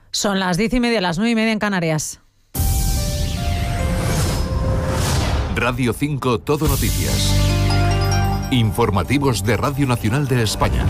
Son las 10:30, las 9:30 en Canarias. Radio 5 Todo Noticias. Informativos de Radio Nacional de España.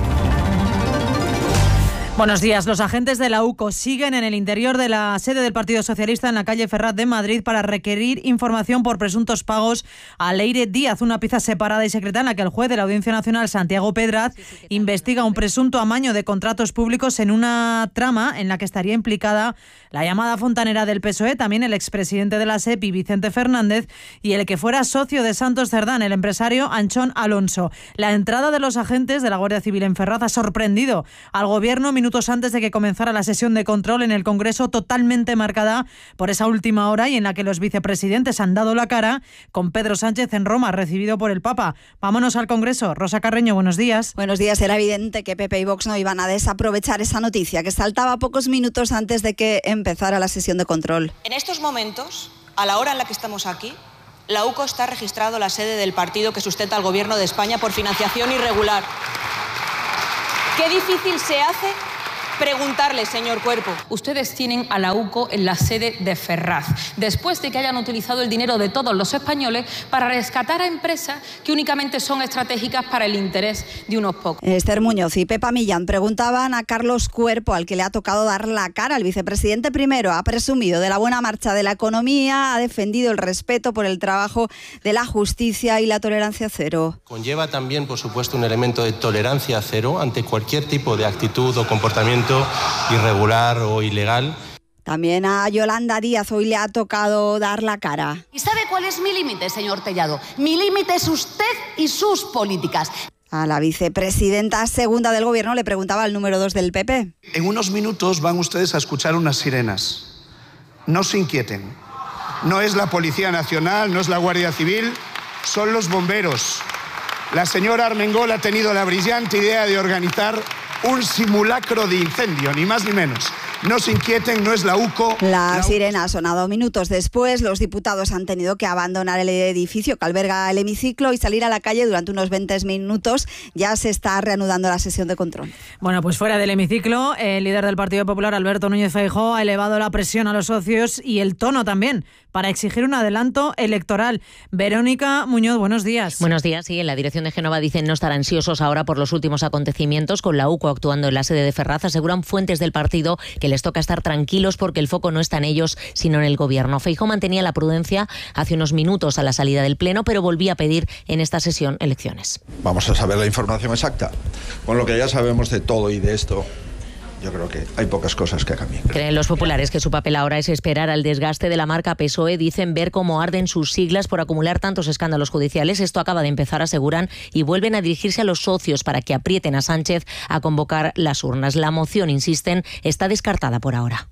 Buenos días. Los agentes de la UCO siguen en el interior de la sede del Partido Socialista en la calle Ferraz de Madrid para requerir información por presuntos pagos a Leire Díaz, una pieza separada y secreta en la que el juez de la Audiencia Nacional, Santiago Pedraz, investiga un presunto amaño de contratos públicos en una trama en la que estaría implicada la llamada fontanera del PSOE, también el expresidente de la SEPI, Vicente Fernández, y el que fuera socio de Santos Cerdán, el empresario Anchón Alonso. La entrada de los agentes de la Guardia Civil en Ferraz ha sorprendido al Gobierno minutos antes de que comenzara la sesión de control en el Congreso, totalmente marcada por esa última hora y en la que los vicepresidentes han dado la cara, con Pedro Sánchez en Roma, recibido por el Papa. Vámonos al Congreso. Rosa Carreño, buenos días. Buenos días. Era evidente que PP y Vox no iban a desaprovechar esa noticia, que saltaba pocos minutos antes de que empezara la sesión de control. En estos momentos, a la hora en la que estamos aquí, la UCO está registrado la sede del partido que sustenta al Gobierno de España por financiación irregular. Qué difícil se hace preguntarle, señor Cuerpo. Ustedes tienen a la UCO en la sede de Ferraz, después de que hayan utilizado el dinero de todos los españoles para rescatar a empresas que únicamente son estratégicas para el interés de unos pocos. Esther Muñoz y Pepa Millán preguntaban a Carlos Cuerpo, al que le ha tocado dar la cara. El vicepresidente primero ha presumido de la buena marcha de la economía, ha defendido el respeto por el trabajo de la justicia y la tolerancia cero. Conlleva también, por supuesto, un elemento de tolerancia cero ante cualquier tipo de actitud o comportamiento irregular o ilegal. También a Yolanda Díaz hoy le ha tocado dar la cara. ¿Y sabe cuál es mi límite, señor Tellado? Mi límite es usted y sus políticas. A la vicepresidenta segunda del Gobierno le preguntaba al número 2 del PP. En unos minutos van ustedes a escuchar unas sirenas. No se inquieten. No es la Policía Nacional, no es la Guardia Civil, son los bomberos. La señora Armengol ha tenido la brillante idea de organizar un simulacro de incendio, ni más ni menos. No se inquieten, no es la UCO. La sirena ha sonado minutos después. Los diputados han tenido que abandonar el edificio que alberga el hemiciclo y salir a la calle durante unos 20 minutos. Ya se está reanudando la sesión de control. Bueno, pues fuera del hemiciclo, el líder del Partido Popular, Alberto Núñez Feijóo, ha elevado la presión a los socios y el tono también para exigir un adelanto electoral. Verónica Muñoz, buenos días. Buenos días. Sí, en la dirección de Génova dicen no estar ansiosos ahora por los últimos acontecimientos, con la UCO actuando en la sede de Ferraz. Aseguran fuentes del partido que les toca estar tranquilos porque el foco no está en ellos, sino en el Gobierno. Feijóo mantenía la prudencia hace unos minutos a la salida del Pleno, pero volvía a pedir en esta sesión elecciones. Vamos a saber la información exacta. Con lo que ya sabemos de todo y de esto, yo creo que hay pocas cosas que cambian. Creen los populares que su papel ahora es esperar al desgaste de la marca PSOE. Dicen ver cómo arden sus siglas por acumular tantos escándalos judiciales. Esto acaba de empezar, aseguran, y vuelven a dirigirse a los socios para que aprieten a Sánchez a convocar las urnas. La moción, insisten, está descartada por ahora.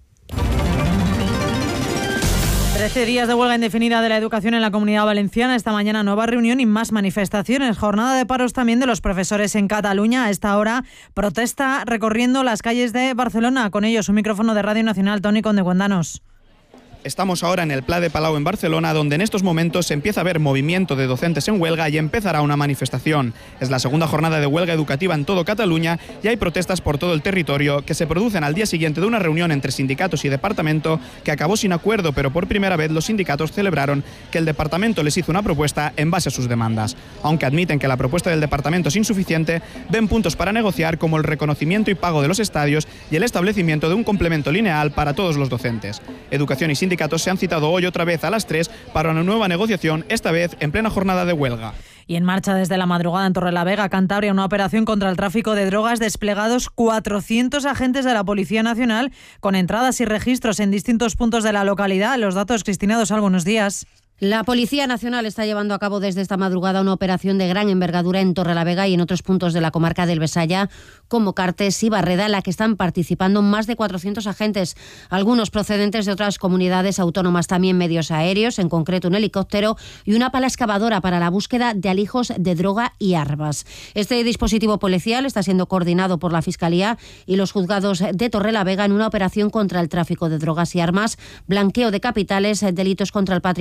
13 días de huelga indefinida de la educación en la Comunidad Valenciana. Esta mañana nueva reunión y más manifestaciones. Jornada de paros también de los profesores en Cataluña. A esta hora protesta recorriendo las calles de Barcelona. Con ellos un micrófono de Radio Nacional, Toni Conde, cuéntanos. Estamos ahora en el Pla de Palau en Barcelona, donde en estos momentos se empieza a ver movimiento de docentes en huelga y empezará una manifestación. Es la segunda jornada de huelga educativa en todo Cataluña y hay protestas por todo el territorio que se producen al día siguiente de una reunión entre sindicatos y departamento que acabó sin acuerdo, pero por primera vez los sindicatos celebraron que el departamento les hizo una propuesta en base a sus demandas. Aunque admiten que la propuesta del departamento es insuficiente, ven puntos para negociar como el reconocimiento y pago de los estadios y el establecimiento de un complemento lineal para todos los docentes. Educación y sindicatos se han citado hoy otra vez a las 3 para una nueva negociación, esta vez en plena jornada de huelga. Y en marcha desde la madrugada en Torrelavega, Cantabria, una operación contra el tráfico de drogas. Desplegados 400 agentes de la Policía Nacional con entradas y registros en distintos puntos de la localidad. Los datos, Cristina Dosal, buenos días. La Policía Nacional está llevando a cabo desde esta madrugada una operación de gran envergadura en Torrelavega y en otros puntos de la comarca del Besaya, como Cartes y Barreda, en la que están participando más de 400 agentes, algunos procedentes de otras comunidades autónomas, también medios aéreos, en concreto un helicóptero y una pala excavadora para la búsqueda de alijos de droga y armas. Este dispositivo policial está siendo coordinado por la Fiscalía y los juzgados de Torrelavega en una operación contra el tráfico de drogas y armas, blanqueo de capitales, delitos contra el patrimonio y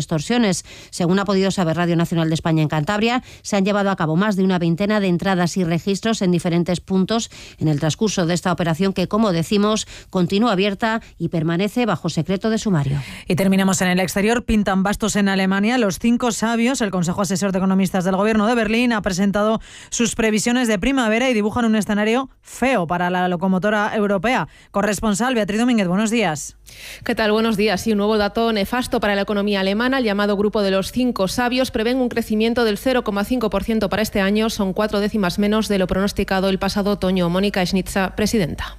extorsiones. Según ha podido saber Radio Nacional de España en Cantabria, se han llevado a cabo más de una veintena de entradas y registros en diferentes puntos en el transcurso de esta operación que, como decimos, continúa abierta y permanece bajo secreto de sumario. Y terminamos en el exterior. Pintan bastos en Alemania. Los 5 sabios, el Consejo Asesor de Economistas del Gobierno de Berlín, ha presentado sus previsiones de primavera y dibujan un escenario feo para la locomotora europea. Corresponsal Beatriz Domínguez, buenos días. ¿Qué tal? Buenos días. Y un nuevo dato nefasto para la economía alemana. El llamado grupo de los 5 sabios prevén un crecimiento del 0,5% para este año. Son 4 décimas menos de lo pronosticado el pasado otoño. Mónica Schnitzer, presidenta.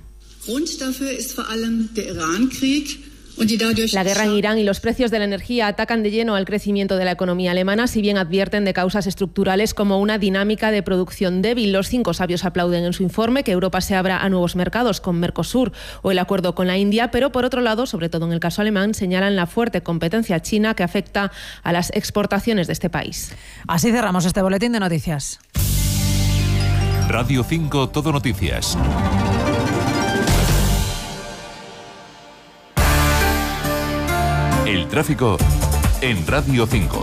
La guerra en Irán y los precios de la energía atacan de lleno al crecimiento de la economía alemana, si bien advierten de causas estructurales como una dinámica de producción débil. Los 5 sabios aplauden en su informe que Europa se abra a nuevos mercados con Mercosur o el acuerdo con la India, pero por otro lado, sobre todo en el caso alemán, señalan la fuerte competencia china que afecta a las exportaciones de este país. Así cerramos este boletín de noticias. Radio 5 Todo Noticias. El tráfico en Radio 5.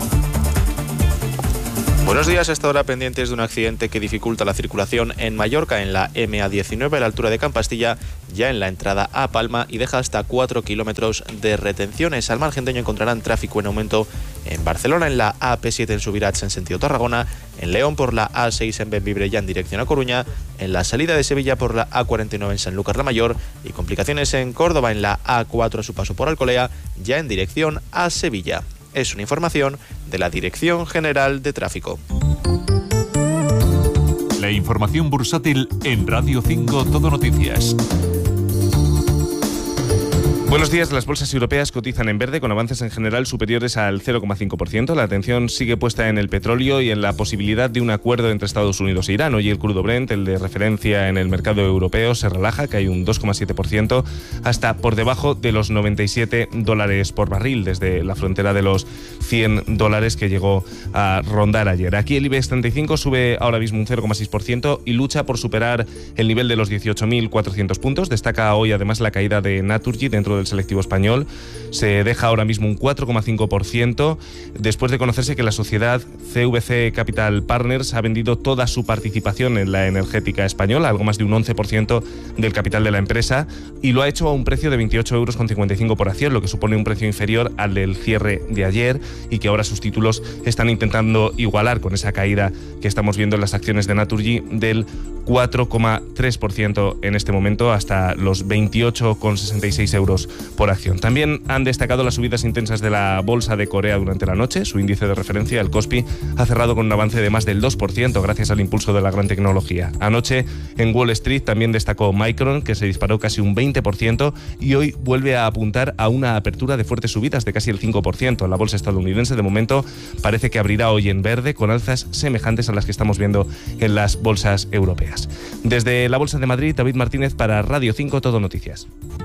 Buenos días, hasta ahora pendientes de un accidente que dificulta la circulación en Mallorca, en la MA19 a la altura de Campastilla, ya en la entrada a Palma, y deja hasta 4 kilómetros de retenciones. Al margen de ello encontrarán tráfico en aumento en Barcelona, en la AP7 en Subirats en sentido Tarragona, en León por la A6 en Bembibre ya en dirección a Coruña, en la salida de Sevilla por la A49 en Sanlúcar la Mayor, y complicaciones en Córdoba en la A4 a su paso por Alcolea, ya en dirección a Sevilla. Es una información de la Dirección General de Tráfico. La información bursátil en Radio 5 Todo Noticias. Buenos días. Las bolsas europeas cotizan en verde con avances en general superiores al 0,5%. La atención sigue puesta en el petróleo y en la posibilidad de un acuerdo entre Estados Unidos e Irán. Hoy el crudo Brent, el de referencia en el mercado europeo, se relaja, cae un 2,7% hasta por debajo de los $97 por barril, desde la frontera de los $100 que llegó a rondar ayer. Aquí el IBEX 35 sube ahora mismo un 0,6% y lucha por superar el nivel de los 18.400 puntos. Destaca hoy además la caída de Naturgy dentro del selectivo español. Se deja ahora mismo un 4,5% después de conocerse que la sociedad CVC Capital Partners ha vendido toda su participación en la energética española, algo más de un 11% del capital de la empresa, y lo ha hecho a un precio de 28,55 € por acción, lo que supone un precio inferior al del cierre de ayer, y que ahora sus títulos están intentando igualar con esa caída que estamos viendo en las acciones de Naturgy del 4,3% en este momento, hasta los 28,66 € por acción. También han destacado las subidas intensas de la bolsa de Corea durante la noche. Su índice de referencia, el Kospi, ha cerrado con un avance de más del 2% gracias al impulso de la gran tecnología. Anoche en Wall Street también destacó Micron, que se disparó casi un 20%, y hoy vuelve a apuntar a una apertura de fuertes subidas de casi el 5%. La bolsa estadounidense de momento parece que abrirá hoy en verde, con alzas semejantes a las que estamos viendo en las bolsas europeas. Desde la Bolsa de Madrid, David Martínez para Radio 5 Todo Noticias.